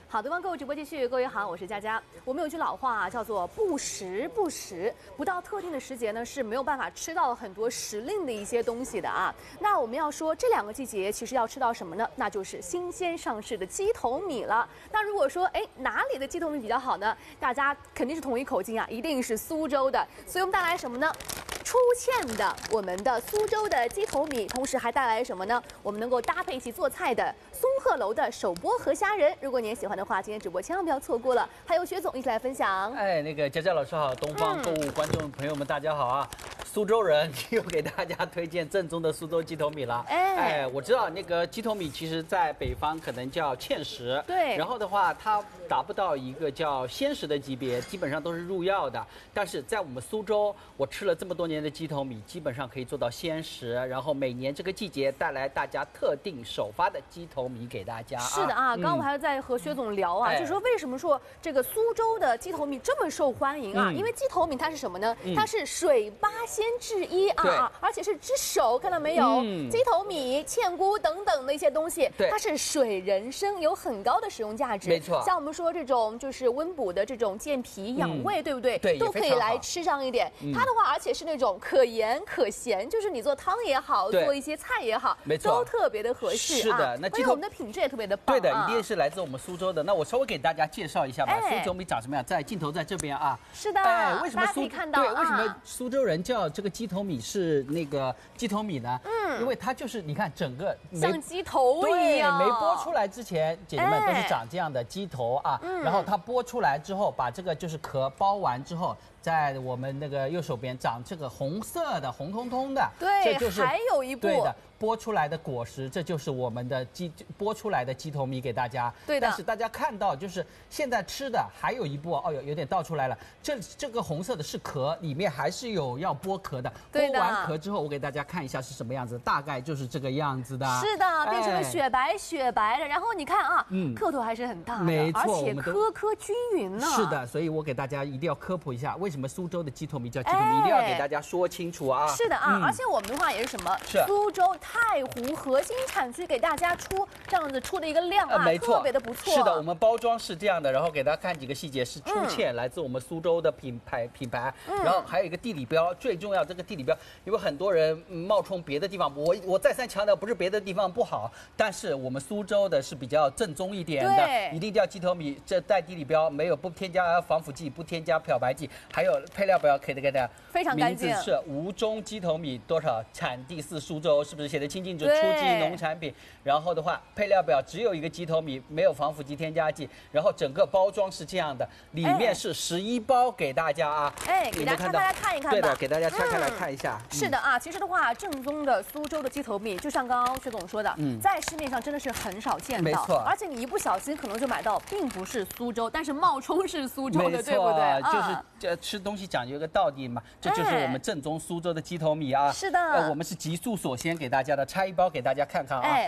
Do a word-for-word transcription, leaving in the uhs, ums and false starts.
好，东方购物直播继续，各位好，我是佳佳。我们有句老话啊，叫做不时不食，不到特定的时节呢是没有办法吃到很多时令的一些东西的啊。那我们要说这两个季节其实要吃到什么呢？那就是新鲜上市的鸡头米了。那如果说哎哪里的鸡头米比较好呢？大家肯定是同一口径啊，一定是苏州的。所以我们带来什么呢？出芡的我们的苏州的鸡头米，同时还带来什么呢？我们能够搭配一起做菜的松鹤楼的手剥河虾仁。如果您也喜欢的话，今天直播千万不要错过了。还有薛总一起来分享。 哎，那个佳佳老师好，东方购物观众朋友们大家好啊！苏州人又给大家推荐正宗的苏州鸡头米了。哎，哎我知道那个鸡头米其实在北方可能叫芡实， 对。 然后的话，它达不到一个叫鲜食的级别，基本上都是入药的。但是在我们苏州，我吃了这么多年的鸡头米，基本上可以做到鲜食。然后每年这个季节带来大家特定首发的鸡头米给大家。 是的啊，刚刚我还在和薛总聊啊，嗯、就说为什么说这个苏州的鸡头米这么受欢迎啊？嗯、因为鸡头米它是什么呢？嗯、它是水八鲜之一啊，而且是只手，看到没有？嗯、鸡头米、芡菇等等的一些东西，它是水人参，有很高的使用价值。 没错， 像我们说这种就是温补的这种健脾养胃，嗯、对不对？ 对， 都可以来吃上一点。嗯、它的话，而且是那种可盐可咸，就是你做汤也好，做一些菜也好， 没错， 都特别的合适啊。 是的，那鸡头我们的品质也特别的棒。 对的，一定是来自我们苏州的。那我稍微给大家介绍一下吧，苏州米长什么样？在镜头在这边啊。 是的， 哎，为什么苏看到对？为什么苏州人叫这个鸡头米是那个鸡头米呢？嗯，因为它就是你看整个像鸡头一样， 没剥出来之前，姐姐们都是长这样的鸡头啊。然后它剥出来之后，把这个就是壳剥完之后。在我们那个右手边长这个红色的红彤彤的， 对， 这就是还有一步对的剥出来的果实，这就是我们的鸡剥出来的鸡头米给大家。 对的。 但是大家看到就是现在吃的还有一步哦，有有点倒出来了。这这个红色的是壳，里面还是有要剥壳的。 对的。 剥完壳之后，我给大家看一下是什么样子，大概就是这个样子的。 是的，变成了雪白雪白的。然后你看啊，嗯，个头还是很大的， 没错， 而且颗颗均匀呢。 是的，所以我给大家一定要科普一下，为什么苏州的鸡头米叫鸡头米，一定要给大家说清楚啊！ 是的啊，而且我们的话也是什么？ 是苏州太湖核心产区给大家出这样子出的一个量啊，特别的不错。 是的，我们包装是这样的，然后给大家看几个细节，是出芡，来自我们苏州的品牌品牌，然后还有一个地理标，最重要这个地理标，因为很多人冒充别的地方，我我再三强调，不是别的地方不好，但是我们苏州的是比较正宗一点的，一定叫鸡头米，这带地理标，没有不添加防腐剂，不添加漂白剂，还有配料表。可以给大家非常干净， 名字是吴中鸡头米，多少产地是苏州，是不是写的清清楚楚？初级农产品。然后的话，配料表只有一个鸡头米，没有防腐剂、添加剂。然后整个包装是这样的，里面是十一包给大家啊。 哎，给大家大家看一看吧。 对的，给大家拆开来看一下。 嗯、是的啊，其实的话，正宗的苏州的鸡头米，就像刚刚薛总说的，嗯，在市面上真的是很少见到。 没错。 而且你一不小心可能就买到，并不是苏州，但是冒充是苏州的，对不对？ 就是这吃东西讲究一个道理嘛。这就是我们正宗苏州的鸡头米啊！ 是的， 呃，我们是极速锁鲜给大家的，拆一包给大家看看啊！